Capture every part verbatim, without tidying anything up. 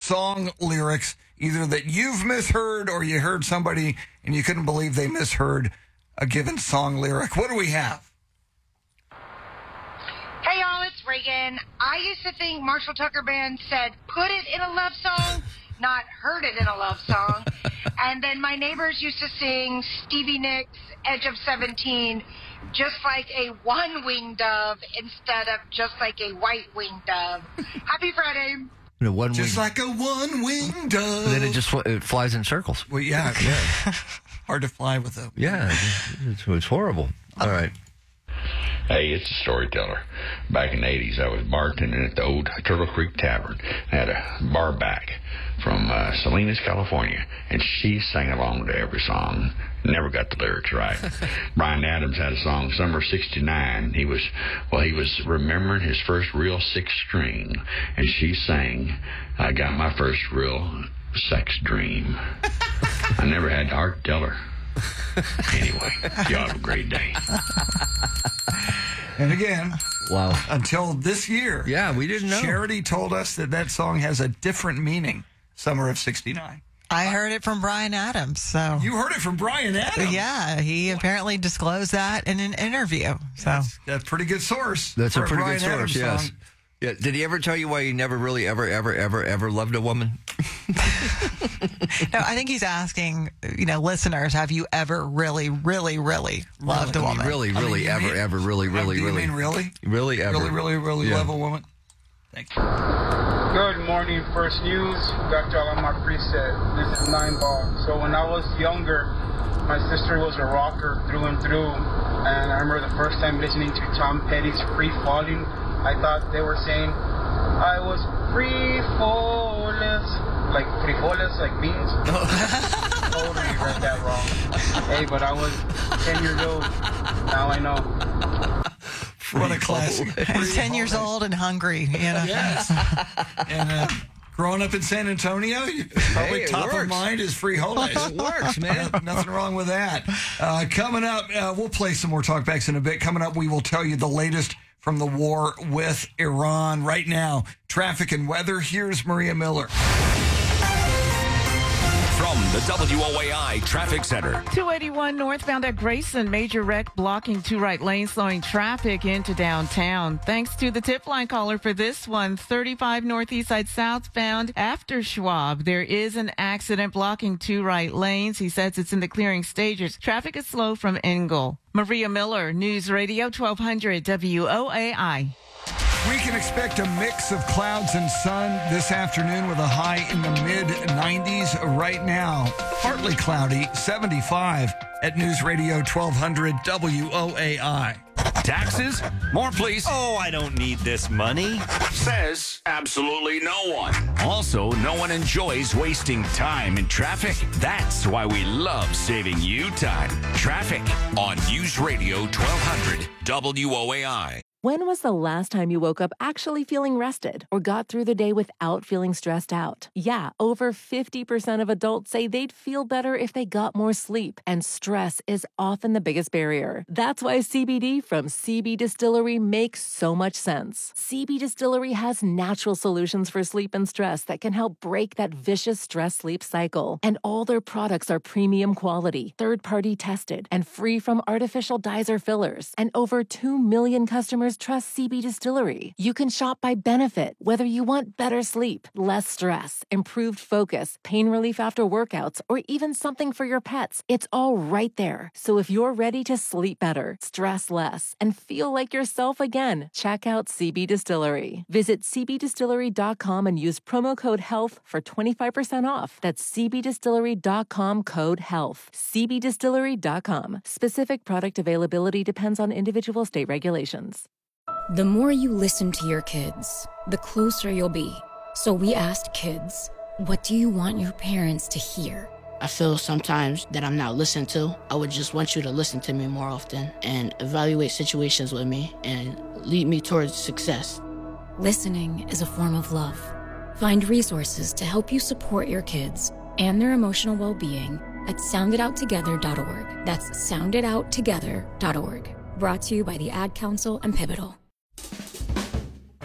song lyrics, either that you've misheard or you heard somebody and you couldn't believe they misheard a given song lyric. What do we have? Hey, y'all, it's Reagan. I used to think Marshall Tucker Band said, put it in a love song, not heard it in a love song. And then my neighbors used to sing Stevie Nicks' Edge of seventeen, just like a one-winged dove instead of just like a white-winged dove. Happy Friday. You know, one just wing. like a one-winged dove. And then it just it flies in circles. Well, yeah, yeah. Hard to fly with a... Yeah, it's, it's horrible. All right. Hey, it's a storyteller. Back in the eighties, I was bartending at the old Turtle Creek Tavern. I had a bar back from uh, Salinas, California, and she sang along to every song. Never got the lyrics right. Bryan Adams had a song, Summer sixty-nine. He was, well, he was remembering his first real six string, and she sang, I got my first real sex dream. I never had the heart to tell her. Anyway, y'all have a great day. And again, wow. Until this year, yeah, we didn't know. Charity told us that that song has a different meaning, Summer of sixty-nine. I heard it from Bryan Adams. So you heard it from Bryan Adams? Yeah, he apparently disclosed that in an interview. So that's, that's a pretty good source. That's a pretty Bryan good source, Adams yes. song. Yeah. Did he ever tell you why he never really ever, ever, ever, ever loved a woman? No, I think he's asking, you know, listeners, have you ever really, really, really loved really, a woman? Really, really, I mean, ever, mean, ever, really, really, do you really. mean really? Really, ever. Really, really, really yeah. love a woman? Thank you. Good morning, First News. Got y'all on my preset. This is Nine Ball. So when I was younger, my sister was a rocker through and through. And I remember the first time listening to Tom Petty's Free Falling, I thought they were saying, I was free falling, like frijoles, like beans. Totally read that wrong. Hey, but I was ten years old. Now I know. What a classic. ten years old and hungry, you know. Yes. And uh, growing up in San Antonio, probably hey, top works. of mind is frijoles. It works, man. Nothing wrong with that. Uh, coming up, uh, we'll play some more talkbacks in a bit. Coming up, we will tell you the latest from the war with Iran. Right now, traffic and weather. Here's Maria Miller. From the W O A I Traffic Center. two eighty-one northbound at Grayson, major wreck blocking two right lanes, slowing traffic into downtown. Thanks to the tip line caller for this one, thirty-five northeast side southbound after Schwab. There is an accident blocking two right lanes. He says it's in the clearing stages. Traffic is slow from Engel. Maria Miller, News Radio twelve hundred W O A I. We can expect a mix of clouds and sun this afternoon with a high in the mid nineties. Right now, partly cloudy, seventy-five at News Radio twelve hundred W O A I. Taxes? More, please. Oh, I don't need this money. Says absolutely no one. Also, no one enjoys wasting time in traffic. That's why we love saving you time. Traffic on News Radio twelve hundred W O A I. When was the last time you woke up actually feeling rested or got through the day without feeling stressed out? Yeah, over fifty percent of adults say they'd feel better if they got more sleep, and stress is often the biggest barrier. That's why C B D from C B Distillery makes so much sense. C B Distillery has natural solutions for sleep and stress that can help break that vicious stress-sleep cycle. And all their products are premium quality, third-party tested, and free from artificial dyes or fillers. And over two million customers trust C B Distillery. You can shop by benefit, whether you want better sleep, less stress, improved focus, pain relief after workouts, or even something for your pets. It's all right there. So if you're ready to sleep better, stress less, and feel like yourself again, check out C B Distillery. Visit c b distillery dot com and use promo code HEALTH for twenty-five percent off. That's c b distillery dot com code HEALTH. c b distillery dot com. Specific product availability depends on individual state regulations. The more you listen to your kids, the closer you'll be. So we asked kids, what do you want your parents to hear? I feel sometimes that I'm not listened to. I would just want you to listen to me more often and evaluate situations with me and lead me towards success. Listening is a form of love. Find resources to help you support your kids and their emotional well-being at sound it out together dot org. That's sound it out together dot org. Brought to you by the Ad Council and Pivotal.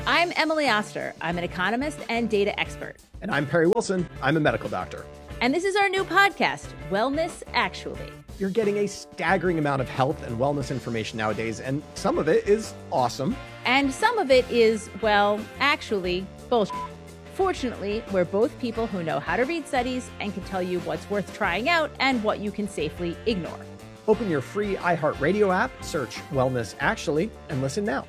I'm Emily Oster. I'm an economist and data expert. And I'm Perry Wilson. I'm a medical doctor. And this is our new podcast, Wellness Actually. You're getting a staggering amount of health and wellness information nowadays, and some of it is awesome. And some of it is, well, actually, bullshit. Fortunately, we're both people who know how to read studies and can tell you what's worth trying out and what you can safely ignore. Open your free iHeartRadio app, search Wellness Actually, and listen now.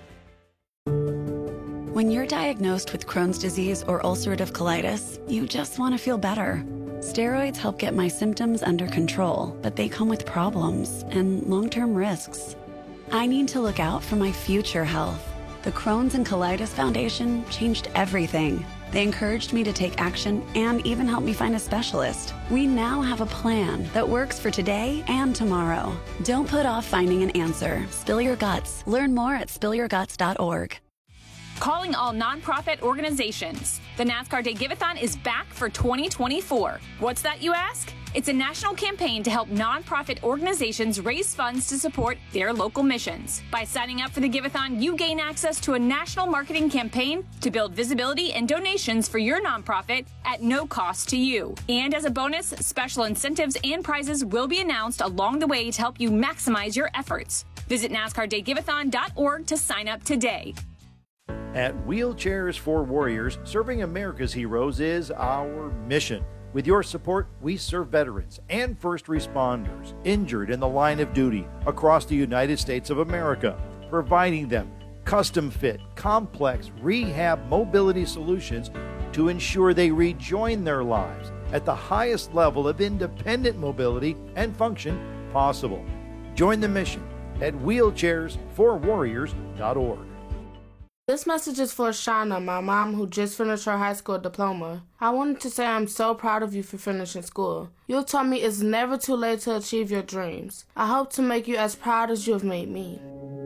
When you're diagnosed with Crohn's disease or ulcerative colitis, you just want to feel better. Steroids help get my symptoms under control, but they come with problems and long-term risks. I need to look out for my future health. The Crohn's and Colitis Foundation changed everything. They encouraged me to take action and even helped me find a specialist. We now have a plan that works for today and tomorrow. Don't put off finding an answer. Spill your guts. Learn more at spill your guts dot org. Calling all nonprofit organizations. The NASCAR Day Give-A-thon is back for twenty twenty-four. What's that, you ask? It's a national campaign to help nonprofit organizations raise funds to support their local missions. By signing up for the Give-A-thon, you gain access to a national marketing campaign to build visibility and donations for your nonprofit at no cost to you. And as a bonus, special incentives and prizes will be announced along the way to help you maximize your efforts. Visit NASCAR Day Give A thon dot org to sign up today. At Wheelchairs for Warriors, serving America's heroes is our mission. With your support, we serve veterans and first responders injured in the line of duty across the United States of America, providing them custom-fit, complex rehab mobility solutions to ensure they rejoin their lives at the highest level of independent mobility and function possible. Join the mission at wheelchairs for warriors dot org. This message is for Shauna, my mom who just finished her high school diploma. I wanted to say I'm so proud of you for finishing school. You told me it's never too late to achieve your dreams. I hope to make you as proud as you have made me.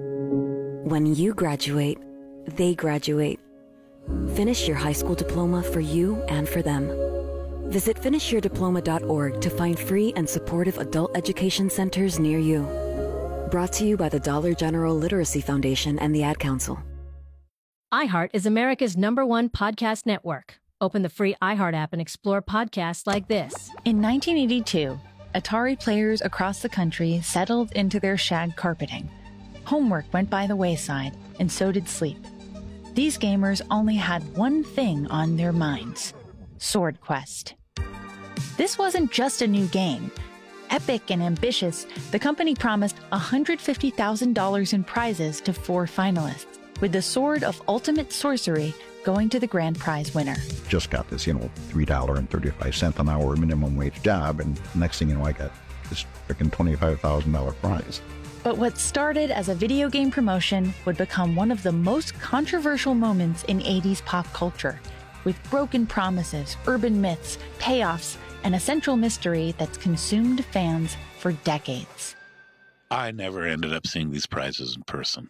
When you graduate, they graduate. Finish your high school diploma for you and for them. Visit finish your diploma dot org to find free and supportive adult education centers near you. Brought to you by the Dollar General Literacy Foundation and the Ad Council. iHeart is America's number one podcast network. Open the free iHeart app and explore podcasts like this. In nineteen eighty-two, Atari players across the country settled into their shag carpeting. Homework went by the wayside, and so did sleep. These gamers only had one thing on their minds: Sword Quest. This wasn't just a new game. Epic and ambitious, the company promised one hundred fifty thousand dollars in prizes to four finalists, with the Sword of Ultimate Sorcery going to the grand prize winner. Just got this, you know, three dollars and thirty-five cents an hour minimum wage job, and next thing you know, I got this freaking twenty-five thousand dollars prize. But what started as a video game promotion would become one of the most controversial moments in eighties pop culture, with broken promises, urban myths, payoffs, and a central mystery that's consumed fans for decades. I never ended up seeing these prizes in person.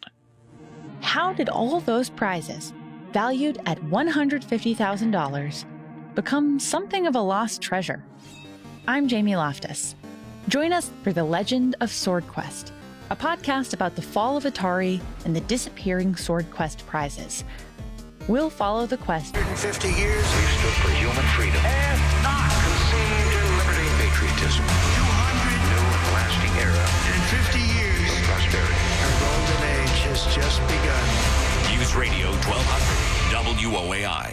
How did all those prizes, valued at one hundred fifty thousand dollars, become something of a lost treasure? I'm Jamie Loftus. Join us for The Legend of Sword Quest, a podcast about the fall of Atari and the disappearing Sword Quest prizes. We'll follow the quest. one hundred fifty years we stood for human freedom and not consumed in liberty and patriotism. two hundred new and lasting era. In fifty years of prosperity. Our golden age has just begun. News Radio twelve hundred W O A I.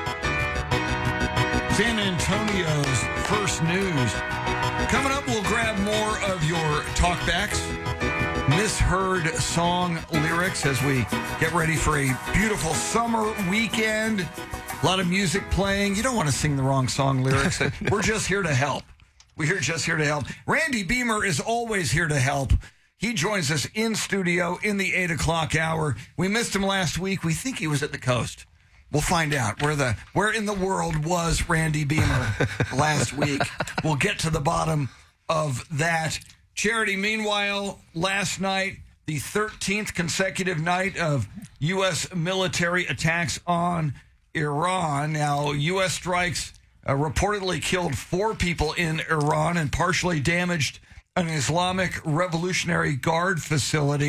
San Antonio's first news. Coming up, we'll grab more of your talkbacks, misheard song lyrics as we get ready for a beautiful summer weekend. A lot of music playing. You don't want to sing the wrong song lyrics. We're just here to help. We're just here to help. Randy Beamer is always here to help. He joins us in studio in the eight o'clock hour. We missed him last week. We think he was at the coast. We'll find out where the where in the world was Randy Beamer last week. We'll get to the bottom of that. Charity, meanwhile, last night, the thirteenth consecutive night of U S military attacks on Iran. Now, U S strikes uh, reportedly killed four people in Iran and partially damaged an Islamic Revolutionary Guard facility.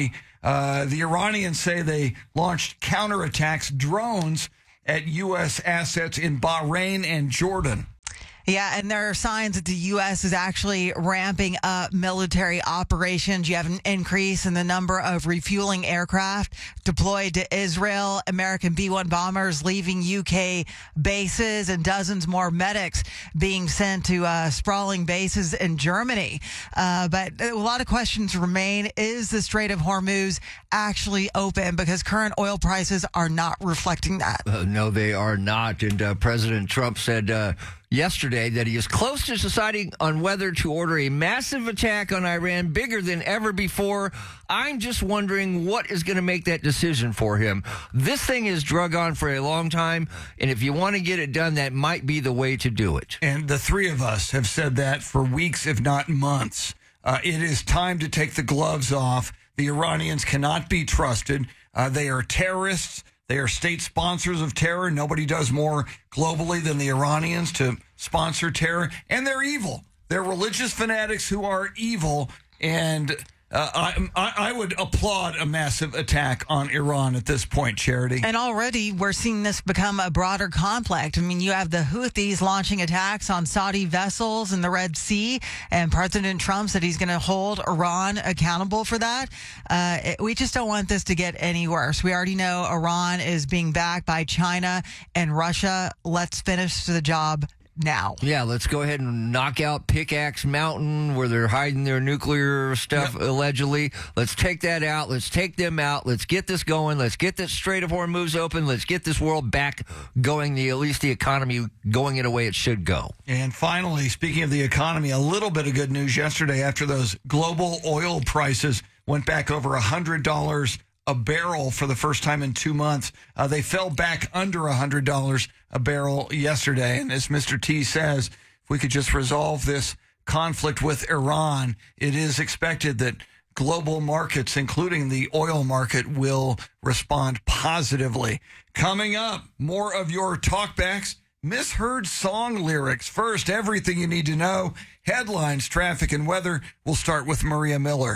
Uh, the Iranians say they launched counterattacks drones at U S assets in Bahrain and Jordan. Yeah, and there are signs that the U S is actually ramping up military operations. You have an increase in the number of refueling aircraft deployed to Israel, American B one bombers leaving U K bases, and dozens more medics being sent to uh, sprawling bases in Germany. Uh, but a lot of questions remain. Is the Strait of Hormuz actually open? Because current oil prices are not reflecting that. Uh, no, they are not. And uh, President Trump said uh, yesterday that he is close to deciding on whether to order a massive attack on Iran, bigger than ever before. I'm just wondering what is going to make that decision for him. This thing has drug on for a long time, and if you want to get it done, that might be the way to do it. And the three of us have said that for weeks, if not months. Uh, it is time to take the gloves off. The Iranians cannot be trusted. Uh, they are terrorists. They are state sponsors of terror. Nobody does more globally than the Iranians to sponsor terror. And they're evil. They're religious fanatics who are evil. And uh, I, I, I would applaud a massive attack on Iran at this point, Charity. And already we're seeing this become a broader conflict. I mean, you have the Houthis launching attacks on Saudi vessels in the Red Sea, and President Trump said he's going to hold Iran accountable for that. Uh, it, we just don't want this to get any worse. We already know Iran is being backed by China and Russia. Let's finish the job now. Yeah, let's go ahead and knock out Pickaxe Mountain where they're hiding their nuclear stuff, yep. allegedly. Let's take that out. Let's take them out. Let's get this going. Let's get this Strait of Hormuz open. Let's get this world back going, the at least the economy going in a way it should go. And finally, speaking of the economy, a little bit of good news yesterday after those global oil prices went back over one hundred dollars a barrel for the first time in two months. Uh, they fell back under one hundred dollars a barrel yesterday. And as Mister T says, if we could just resolve this conflict with Iran, it is expected that global markets, including the oil market, will respond positively. Coming up, more of your talkbacks, misheard song lyrics. First, everything you need to know, headlines, traffic, and weather. We'll start with Maria Miller.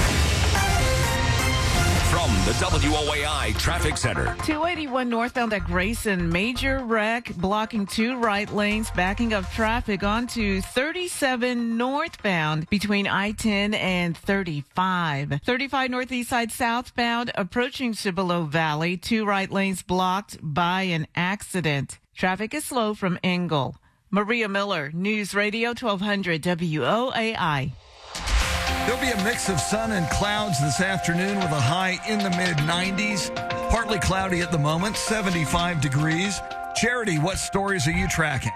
From the W O A I Traffic Center. two eighty-one northbound at Grayson, major wreck blocking two right lanes, backing up traffic onto thirty-seven northbound between I ten and thirty-five. thirty-five northeast side southbound approaching Cibolo Valley, two right lanes blocked by an accident. Traffic is slow from Engle. Maria Miller, News Radio twelve hundred W O A I. There'll be a mix of sun and clouds this afternoon with a high in the mid nineties. Partly cloudy at the moment, seventy-five degrees. Charity, what stories are you tracking?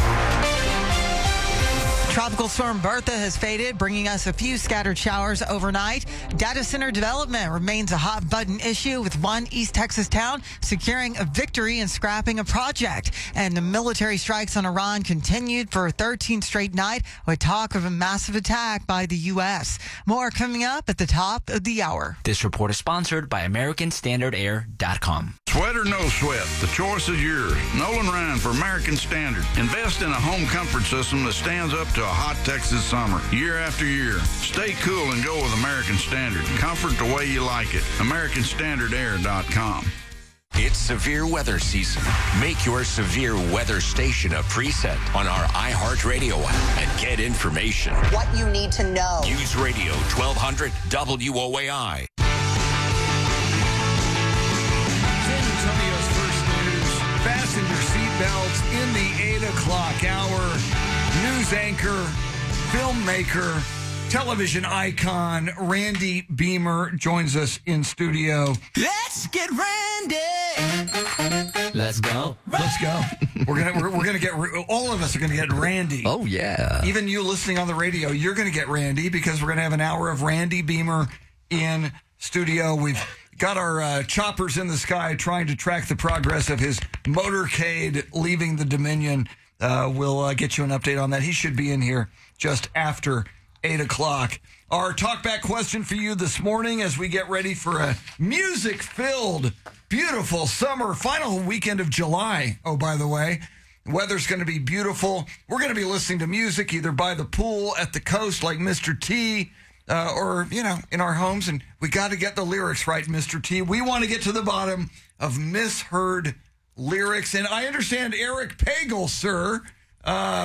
Tropical storm Bertha has faded, bringing us a few scattered showers overnight. Data center development remains a hot button issue, with one East Texas town securing a victory and scrapping a project. And the military strikes on Iran continued for a thirteenth straight night, with talk of a massive attack by the U S. More coming up at the top of the hour. This report is sponsored by American Standard Air dot com. Sweat or no sweat, the choice is yours. Nolan Ryan for American Standard. Invest in a home comfort system that stands up to a hot Texas summer, year after year. Stay cool and go with American Standard. Comfort the way you like it. American Standard Air dot com. It's severe weather season. Make your severe weather station a preset on our iHeartRadio app and get information. What you need to know. News Radio twelve hundred W O A I. San Antonio's first news. Fasten your seatbelts in the eight o'clock hour. News anchor, filmmaker, television icon Randy Beamer joins us in studio. Let's get Randy. Let's go. Let's go. We're gonna we're, we're gonna get all of us are gonna get Randy. Oh yeah. Even you listening on the radio, you're gonna get Randy because we're gonna have an hour of Randy Beamer in studio. We've got our uh, choppers in the sky trying to track the progress of his motorcade leaving the Dominion. Uh, we'll uh, get you an update on that. He should be in here just after eight o'clock. Our talkback question for you this morning as we get ready for a music-filled, beautiful summer, final weekend of July. Oh, by the way, weather's going to be beautiful. We're going to be listening to music either by the pool, at the coast like Mister T, uh, or, you know, in our homes, and we got to get the lyrics right, Mister T. We want to get to the bottom of misheard lyrics. And I understand Eric Pagel, sir, uh,